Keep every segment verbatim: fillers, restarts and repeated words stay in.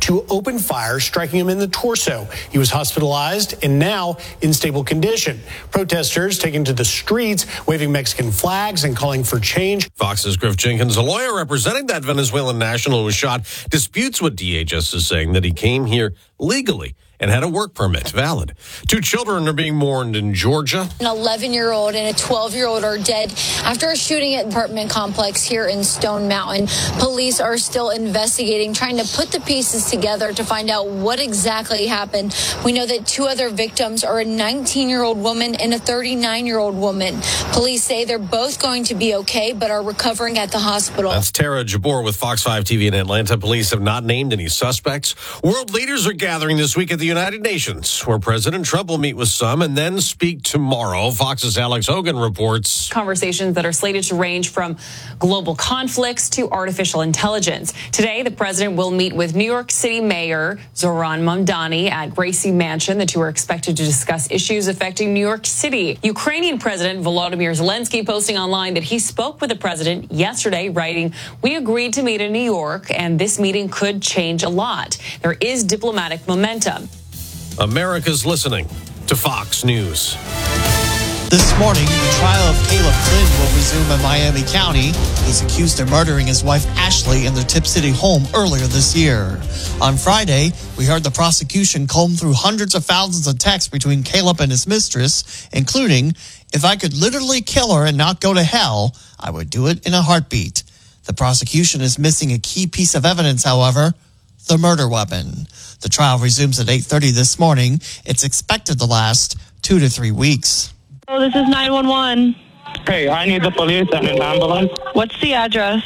to open fire, striking him in the torso. He was hospitalized and now in stable condition. Protesters taking to the streets, waving Mexican flags and calling for change. Fox's Griff Jenkins, a lawyer representing that Venezuelan national who was shot, disputes what D H S is saying, that he came here legally and had a work permit valid. Two children are being mourned in Georgia. An eleven-year-old and a twelve-year-old are dead after a shooting at an apartment complex here in Stone Mountain. Police are still investigating, trying to put the pieces together to find out what exactly happened. We know that two other victims are a nineteen-year-old woman and a thirty-nine-year-old woman. Police say they're both going to be okay, but are recovering at the hospital. That's Tara Jabor with Fox five T V in Atlanta. Police have not named any suspects. World leaders are gathering this week at the United Nations, where President Trump will meet with some and then speak tomorrow. Fox's Alex Hogan reports. Conversations that are slated to range from global conflicts to artificial intelligence. Today, the president will meet with New York City Mayor Zohran Mamdani at Gracie Mansion. The two are expected to discuss issues affecting New York City. Ukrainian President Volodymyr Zelensky posting online that he spoke with the president yesterday, writing, "We agreed to meet in New York, and this meeting could change a lot. There is diplomatic momentum." America's listening to Fox News. This morning, the trial of Caleb Flynn will resume in Miami County. He's accused of murdering his wife Ashley in their Tip City home earlier this year. On Friday, we heard the prosecution comb through hundreds of thousands of texts between Caleb and his mistress, including, "If I could literally kill her and not go to hell, I would do it in a heartbeat." The prosecution is missing a key piece of evidence, however, the murder weapon. The trial resumes at eight thirty this morning. It's expected to last two to three weeks. Oh, this is nine one one. Hey, I need the police and an ambulance. What's the address?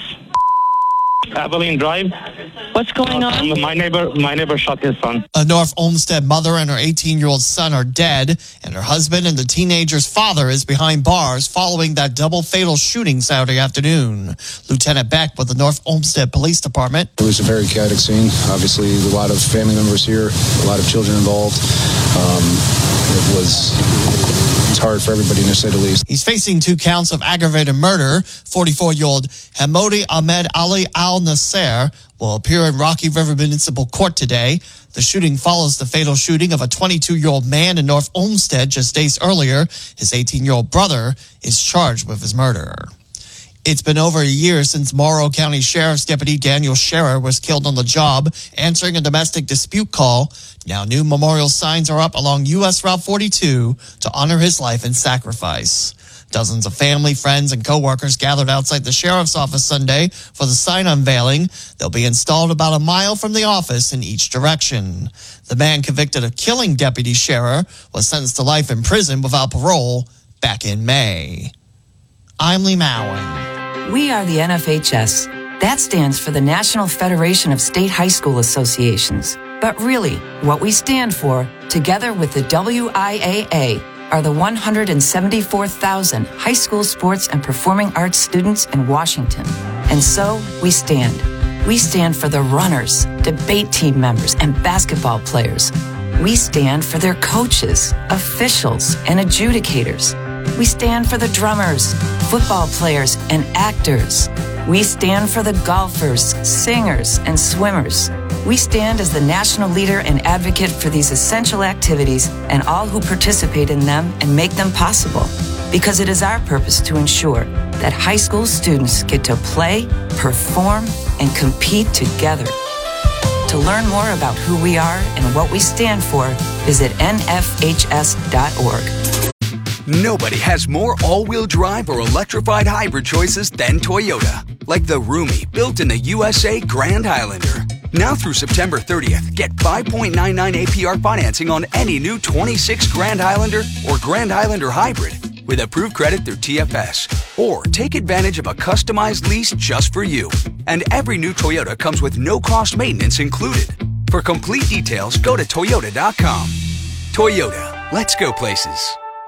Abilene Drive. What's going on? Um, my neighbor, my neighbor shot his son. A North Olmsted mother and her eighteen-year-old son are dead, and her husband and the teenager's father is behind bars following that double fatal shooting Saturday afternoon. Lieutenant Beck with the North Olmsted Police Department. It was a very chaotic scene. Obviously, a lot of family members here, a lot of children involved. Um, it was... It's hard for everybody, to say the least. He's facing two counts of aggravated murder. forty-four-year-old Hamodi Ahmed Ali Al Nasser will appear in Rocky River Municipal Court today. The shooting follows the fatal shooting of a twenty-two-year-old man in North Olmsted just days earlier. His eighteen-year-old brother is charged with his murder. It's been over a year since Morrow County Sheriff's Deputy Daniel Scherer was killed on the job, answering a domestic dispute call. Now new memorial signs are up along U S Route forty-two to honor his life and sacrifice. Dozens of family, friends, and co-workers gathered outside the sheriff's office Sunday for the sign unveiling. They'll be installed about a mile from the office in each direction. The man convicted of killing Deputy Scherer was sentenced to life in prison without parole back in May. I'm Lee Mowen. We are the N F H S. That stands for the National Federation of State High School Associations. But really, what we stand for, together with the W I A A, are the one hundred seventy-four thousand high school sports and performing arts students in Washington. And so, we stand. We stand for the runners, debate team members, and basketball players. We stand for their coaches, officials, and adjudicators. We stand for the drummers, football players, and actors. We stand for the golfers, singers, and swimmers. We stand as the national leader and advocate for these essential activities and all who participate in them and make them possible. Because it is our purpose to ensure that high school students get to play, perform, and compete together. To learn more about who we are and what we stand for, visit N F H S dot org. Nobody has more all-wheel drive or electrified hybrid choices than Toyota. Like the roomy, built-in the U S A Grand Highlander. Now through September thirtieth, get five point nine nine A P R financing on any new twenty-six Grand Highlander or Grand Highlander Hybrid with approved credit through T F S. Or take advantage of a customized lease just for you. And every new Toyota comes with no-cost maintenance included. For complete details, go to Toyota dot com. Toyota, let's go places.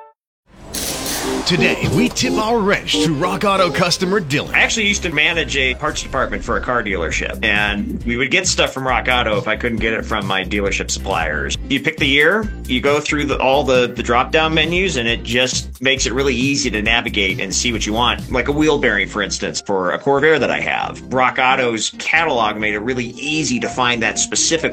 Today, we tip our wrench to Rock Auto customer Dylan. I actually used to manage a parts department for a car dealership, and we would get stuff from Rock Auto if I couldn't get it from my dealership suppliers. You pick the year, you go through the, all the, the drop-down menus, and it just makes it really easy to navigate and see what you want. Like a wheel bearing, for instance, for a Corvair that I have. Rock Auto's catalog made it really easy to find that specific